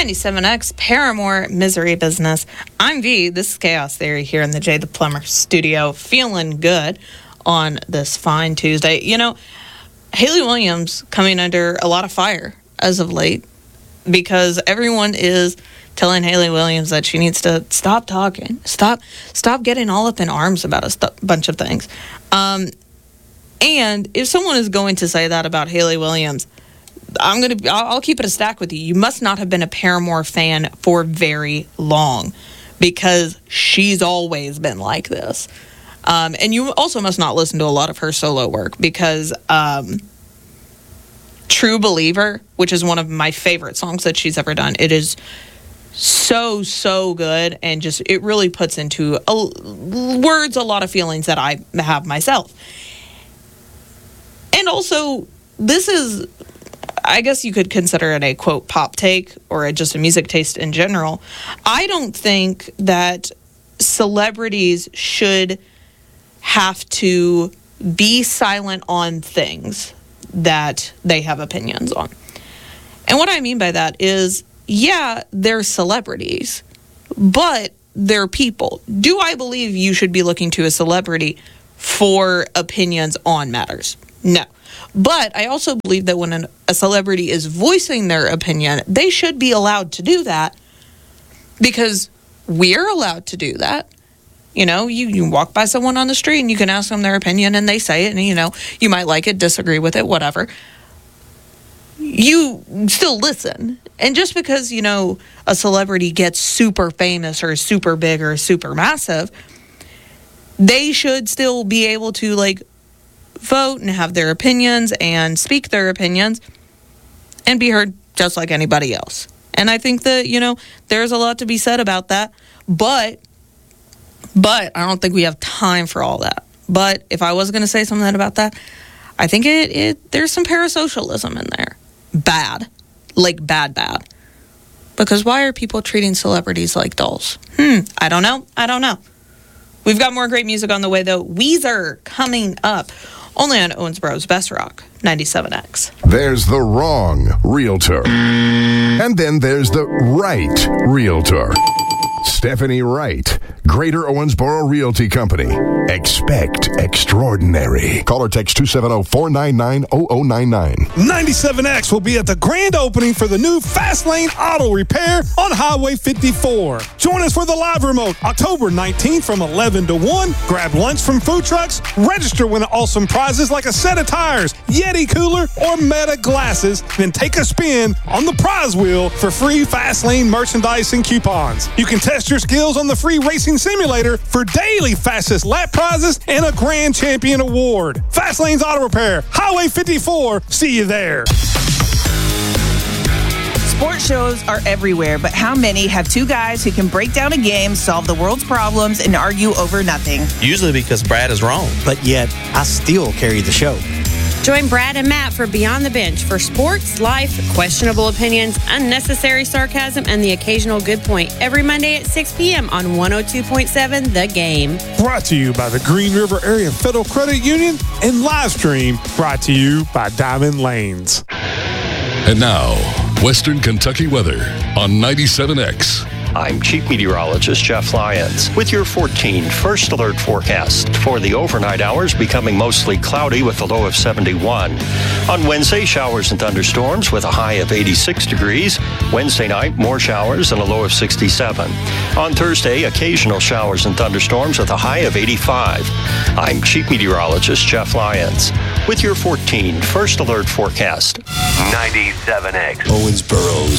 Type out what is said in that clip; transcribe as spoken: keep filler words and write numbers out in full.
ninety-seven X, Paramore, Misery Business. I'm V. This is Chaos Theory here in the Jay the Plumber studio. Feeling good on this fine Tuesday. You know, Hayley Williams coming under a lot of fire as of late because everyone is telling Hayley Williams that she needs to stop talking, stop stop getting all up in arms about a st- bunch of things. Um, and if someone is going to say that about Hayley Williams, I'm gonna. I'll, I'll keep it a stack with you. You must not have been a Paramore fan for very long, because she's always been like this. Um, and you also must not listen to a lot of her solo work, because um, True Believer, which is one of my favorite songs that she's ever done, it is so so good, and just it really puts into a, words a lot of feelings that I have myself. And also, this is, I guess you could consider it a, quote, pop take, or a, just a music taste in general. I don't think that celebrities should have to be silent on things that they have opinions on. And what I mean by that is, yeah, they're celebrities, but they're people. Do I believe you should be looking to a celebrity for opinions on matters? No. But I also believe that when an, a celebrity is voicing their opinion, they should be allowed to do that, because we're allowed to do that. You know, you, you walk by someone on the street and you can ask them their opinion and they say it, and, you know, you might like it, disagree with it, whatever. You still listen. And just because, you know, a celebrity gets super famous or super big or super massive, they should still be able to, like, vote and have their opinions and speak their opinions and be heard just like anybody else. And I think that, you know, there's a lot to be said about that, but but I don't think we have time for all that. But if I was going to say something about that, I think it, it there's some parasocialism in there. Bad. Like bad bad. Because why are people treating celebrities like dolls? Hmm, I don't know. I don't know. We've got more great music on the way, though. Weezer coming up. Only on Owensboro's Best Rock, ninety-seven X. There's the wrong realtor. And then there's the right realtor. Stephanie Wright, Greater Owensboro Realty Company. Expect extraordinary. Call or text two seven zero, four nine nine, zero zero nine nine. ninety-seven X will be at the grand opening for the new Fast Lane Auto Repair on Highway fifty-four. Join us for the live remote October nineteenth from eleven to one. Grab lunch from food trucks. Register, win awesome prizes like a set of tires, Yeti cooler, or Meta glasses. Then take a spin on the prize wheel for free Fast Lane merchandise and coupons. You can test your skills on the free racing simulator for daily fastest lap prizes and a grand champion award. Fast Lane's Auto Repair, Highway fifty-four. See you there. Sports shows are everywhere, but how many have two guys who can break down a game, solve the world's problems, and argue over nothing? Usually because Brad is wrong. But yet, I still carry the show. Join Brad and Matt for Beyond the Bench for sports, life, questionable opinions, unnecessary sarcasm, and the occasional good point every Monday at six p.m. on one oh two point seven The Game. Brought to you by the Green River Area Federal Credit Union, and live stream brought to you by Diamond Lanes. And now, Western Kentucky weather on ninety-seven X. I'm Chief Meteorologist Jeff Lyons with your fourteen First Alert forecast. For the overnight hours, becoming mostly cloudy with a low of seventy-one. On Wednesday, showers and thunderstorms with a high of eighty-six degrees. Wednesday night, more showers and a low of sixty-seven. On Thursday, occasional showers and thunderstorms with a high of eighty-five. I'm Chief Meteorologist Jeff Lyons with your fourteen First Alert forecast. ninety-seven X. Owensboro's